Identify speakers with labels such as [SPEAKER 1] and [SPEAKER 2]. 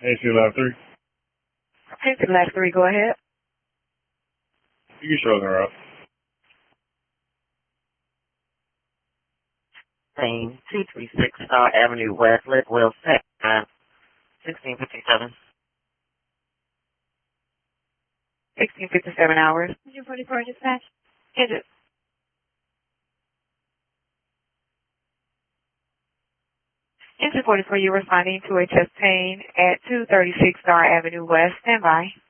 [SPEAKER 1] AC Lab 3.
[SPEAKER 2] AC Lab 3, go ahead.
[SPEAKER 1] You can show them route.
[SPEAKER 3] Same 236 Star Avenue West, Litwell, 1657.
[SPEAKER 2] 1657 hours.
[SPEAKER 4] 144 dispatch.
[SPEAKER 2] Engine. Engine 44, you're responding to a chest pain at 236 Star Avenue West. Stand by.